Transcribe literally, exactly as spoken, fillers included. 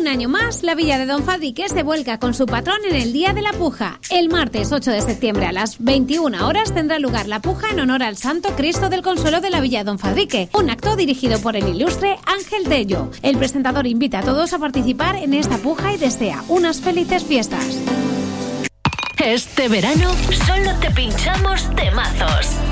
Un año más, la Villa de Don Fadrique se vuelca con su patrón en el Día de la Puja. El martes ocho de septiembre a las veintiuna horas tendrá lugar la puja en honor al Santo Cristo del Consuelo de la Villa de Don Fadrique, un acto dirigido por el ilustre Ángel Tello. El presentador invita a todos a participar en esta puja y desea unas felices fiestas. Este verano solo te pinchamos temazos.